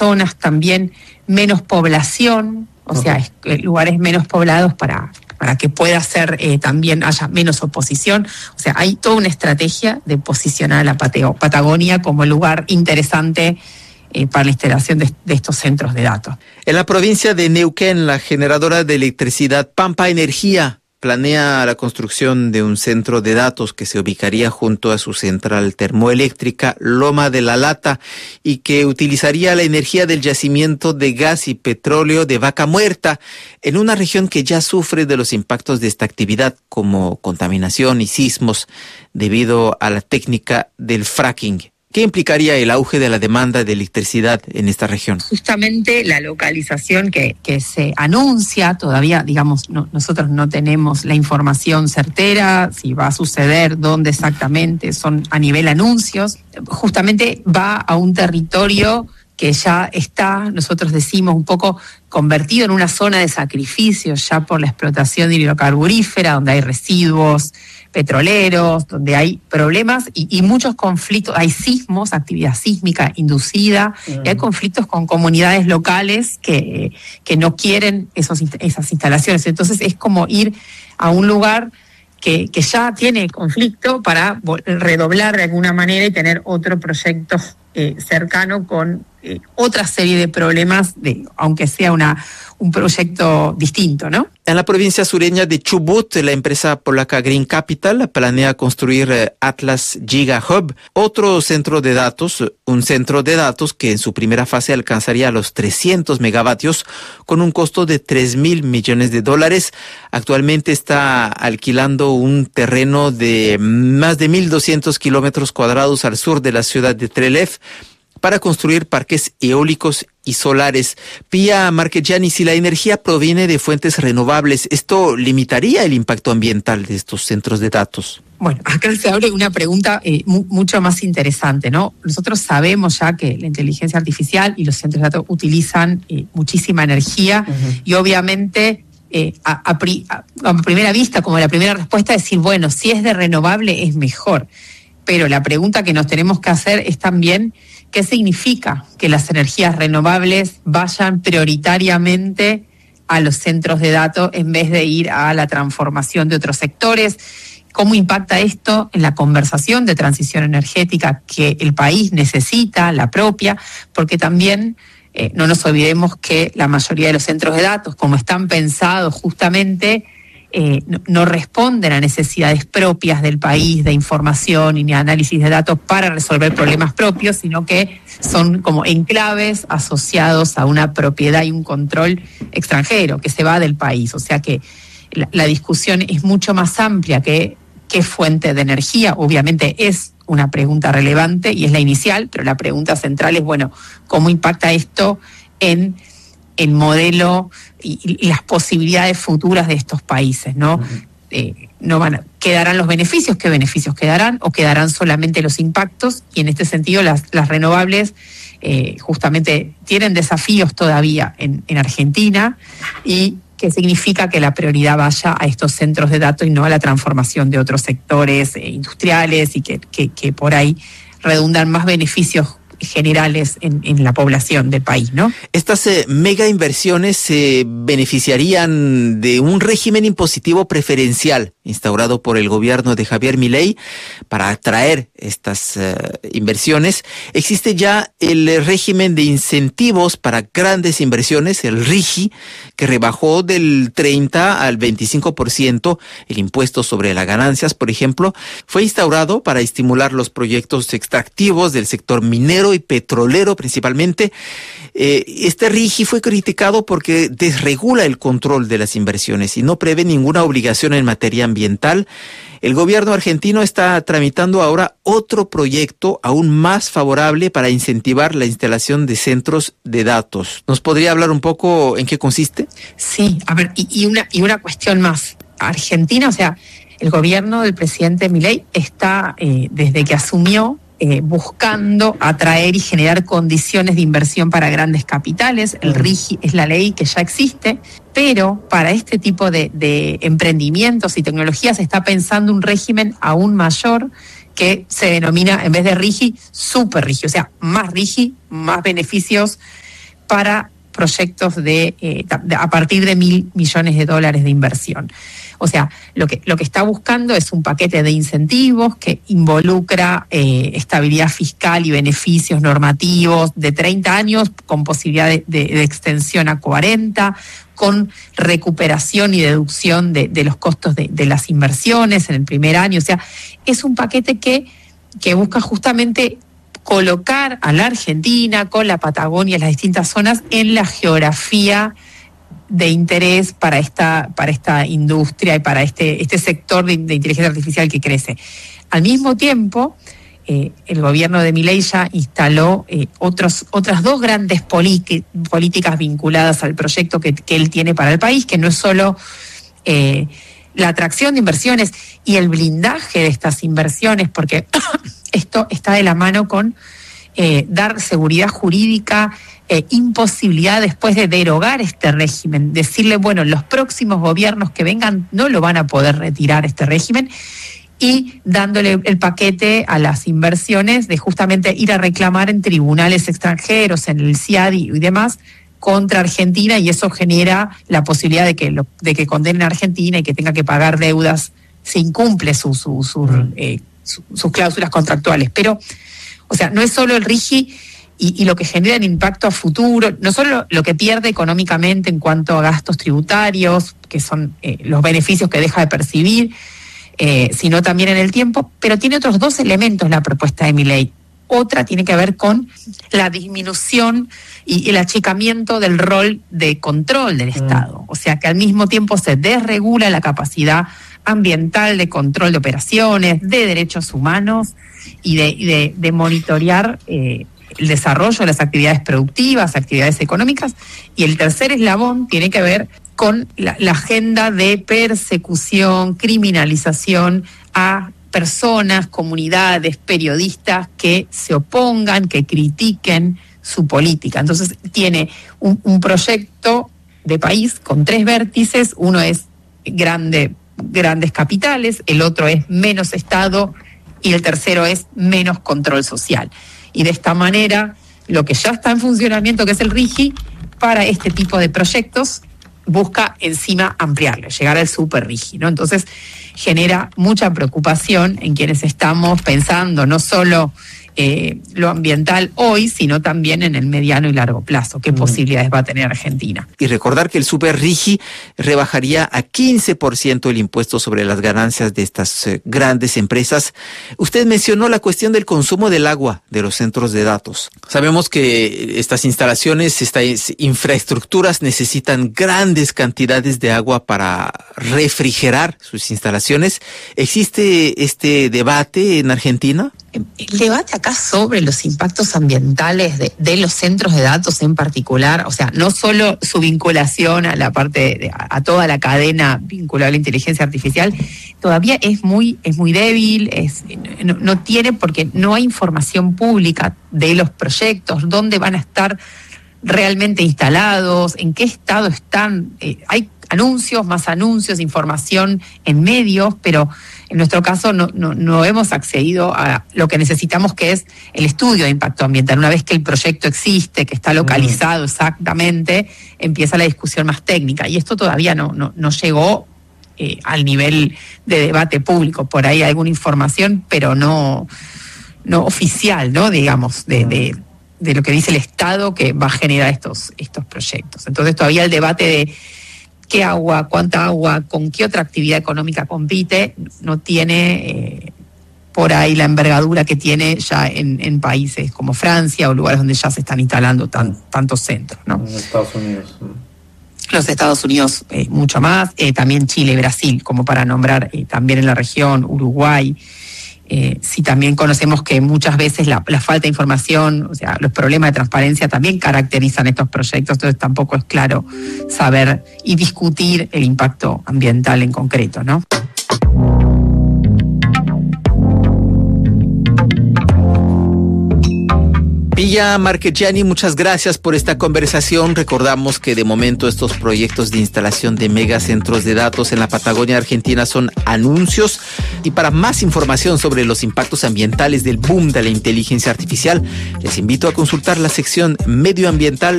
zonas también menos población, o sea, lugares menos poblados para que pueda ser también haya menos oposición. O sea, hay toda una estrategia de posicionar a la Patagonia como lugar interesante para la instalación de estos centros de datos. En la provincia de Neuquén, la generadora de electricidad Pampa Energía planea la construcción de un centro de datos que se ubicaría junto a su central termoeléctrica Loma de la Lata y que utilizaría la energía del yacimiento de gas y petróleo de Vaca Muerta en una región que ya sufre de los impactos de esta actividad como contaminación y sismos debido a la técnica del fracking. ¿Qué implicaría el auge de la demanda de electricidad en esta región? Justamente la localización que se anuncia, todavía, digamos, nosotros no tenemos la información certera, si va a suceder, dónde exactamente, son a nivel anuncios. Justamente va a un territorio que ya está, nosotros decimos, un poco convertido en una zona de sacrificio ya por la explotación hidrocarburífera, donde hay residuos petroleros, donde hay problemas y muchos conflictos, hay sismos, actividad sísmica inducida, y hay conflictos con comunidades locales que no quieren esas instalaciones. Entonces es como ir a un lugar que ya tiene conflicto para redoblar de alguna manera y tener otro proyecto cercano con otra serie de problemas, aunque sea un proyecto distinto, ¿no? En la provincia sureña de Chubut, la empresa polaca Green Capital planea construir Atlas Giga Hub, otro centro de datos, un centro de datos que en su primera fase alcanzaría los 300 megavatios con un costo de $3,000 millones. Actualmente está alquilando un terreno de más de 1,200 kilómetros cuadrados al sur de la ciudad de Trelew para construir parques eólicos y solares. Pía Marchegiani, si la energía proviene de fuentes renovables, ¿esto limitaría el impacto ambiental de estos centros de datos? Bueno, acá se abre una pregunta mucho más interesante, ¿no? Nosotros sabemos ya que la inteligencia artificial y los centros de datos utilizan muchísima energía y obviamente a primera vista, como la primera respuesta, decir, bueno, si es de renovable es mejor. Pero la pregunta que nos tenemos que hacer es también ¿qué significa que las energías renovables vayan prioritariamente a los centros de datos en vez de ir a la transformación de otros sectores? ¿Cómo impacta esto en la conversación de transición energética que el país necesita, la propia? Porque también no nos olvidemos que la mayoría de los centros de datos, como están pensados justamente, no responden a necesidades propias del país de información y ni análisis de datos para resolver problemas propios, sino que son como enclaves asociados a una propiedad y un control extranjero que se va del país. O sea que la discusión es mucho más amplia que qué fuente de energía. Obviamente es una pregunta relevante y es la inicial, pero la pregunta central es, bueno, ¿cómo impacta esto en el modelo y las posibilidades futuras de estos países, ¿no? ¿Quedarán los beneficios? ¿Qué beneficios quedarán? ¿O quedarán solamente los impactos? Y en este sentido las renovables justamente tienen desafíos todavía en Argentina, y que significa que la prioridad vaya a estos centros de datos y no a la transformación de otros sectores industriales y que por ahí redundan más beneficios generales en la población del país, ¿no? Estas mega inversiones se beneficiarían de un régimen impositivo preferencial instaurado por el gobierno de Javier Milei para atraer estas inversiones. Existe ya el régimen de incentivos para grandes inversiones, el RIGI, que rebajó del 30 al 25% el impuesto sobre las ganancias, por ejemplo. Fue instaurado para estimular los proyectos extractivos del sector minero y petrolero principalmente. Este RIGI fue criticado porque desregula el control de las inversiones y no prevé ninguna obligación en materia ambiental. El gobierno argentino está tramitando ahora otro proyecto aún más favorable para incentivar la instalación de centros de datos. ¿Nos podría hablar un poco en qué consiste? Sí, a ver, y una cuestión más. Argentina, o sea, el gobierno del presidente Milei está, desde que asumió, buscando atraer y generar condiciones de inversión para grandes capitales. El RIGI es la ley que ya existe, pero para este tipo de emprendimientos y tecnologías se está pensando un régimen aún mayor que se denomina, en vez de RIGI, super RIGI, o sea, más RIGI, más beneficios para proyectos a partir de $1.000 millones de inversión. O sea, lo que está buscando es un paquete de incentivos que involucra estabilidad fiscal y beneficios normativos de 30 años con posibilidad de extensión a 40, con recuperación y deducción de los costos de las inversiones en el primer año. O sea, es un paquete que busca justamente colocar a la Argentina con la Patagonia, las distintas zonas, en la geografía de interés para esta industria y para este sector de inteligencia artificial que crece. Al mismo tiempo, el gobierno de Milei ya instaló otras dos grandes políticas vinculadas al proyecto que él tiene para el país, que no es solo la atracción de inversiones y el blindaje de estas inversiones, porque esto está de la mano con dar seguridad jurídica, imposibilidad después de derogar este régimen, decirle, bueno, los próximos gobiernos que vengan no lo van a poder retirar este régimen, y dándole el paquete a las inversiones de justamente ir a reclamar en tribunales extranjeros, en el CIAD y demás, contra Argentina, y eso genera la posibilidad de que condenen a Argentina y que tenga que pagar deudas si incumple sus cláusulas contractuales. Pero, o sea, no es solo el RIGI y lo que genera en impacto a futuro, no solo lo que pierde económicamente en cuanto a gastos tributarios, que son los beneficios que deja de percibir, sino también en el tiempo, pero tiene otros dos elementos la propuesta de Milei. Otra tiene que ver con la disminución y el achicamiento del rol de control del Estado. O sea, que al mismo tiempo se desregula la capacidad ambiental de control de operaciones, de derechos humanos y de monitorear el desarrollo de las actividades productivas, actividades económicas. Y el tercer eslabón tiene que ver con la agenda de persecución, criminalización a personas, comunidades, periodistas que se opongan, que critiquen su política. Entonces tiene un proyecto de país con 3 vértices. Uno es grandes capitales, el otro es menos Estado y el tercero es menos control social. Y de esta manera, lo que ya está en funcionamiento, que es el RIGI, para este tipo de proyectos, busca encima ampliarlo, llegar al super RIGI, ¿no? Entonces genera mucha preocupación en quienes estamos pensando no solo lo ambiental hoy, sino también en el mediano y largo plazo. ¿Qué posibilidades va a tener Argentina? Y recordar que el super RIGI rebajaría a 15% el impuesto sobre las ganancias de estas grandes empresas. Usted mencionó la cuestión del consumo del agua de los centros de datos. Sabemos que estas instalaciones, estas infraestructuras necesitan grandes cantidades de agua para refrigerar sus instalaciones. ¿Existe este debate en Argentina? El debate acá sobre los impactos ambientales de los centros de datos en particular, o sea, no solo su vinculación a la parte a toda la cadena vinculada a la inteligencia artificial, todavía es muy débil, no tiene, porque no hay información pública de los proyectos, dónde van a estar realmente instalados, en qué estado están. Hay anuncios, más anuncios, información en medios, pero en nuestro caso no hemos accedido a lo que necesitamos, que es el estudio de impacto ambiental. Una vez que el proyecto existe, que está localizado exactamente, empieza la discusión más técnica. Y esto todavía no llegó al nivel de debate público. Por ahí hay alguna información, pero no oficial, ¿no? Digamos, de lo que dice el Estado que va a generar estos proyectos. Entonces todavía el debate de qué agua, cuánta agua, con qué otra actividad económica compite, no tiene por ahí la envergadura que tiene ya en países como Francia o lugares donde ya se están instalando tantos centros, ¿no? En Estados Unidos. Los Estados Unidos mucho más, también Chile y Brasil, como para nombrar, también en la región, Uruguay. Sí, también conocemos que muchas veces la falta de información, o sea, los problemas de transparencia también caracterizan estos proyectos, entonces tampoco es claro saber y discutir el impacto ambiental en concreto, ¿no? Pilla Marchegiani, muchas gracias por esta conversación. Recordamos que de momento estos proyectos de instalación de megacentros de datos en la Patagonia Argentina son anuncios. Y para más información sobre los impactos ambientales del boom de la inteligencia artificial, les invito a consultar la sección medioambiental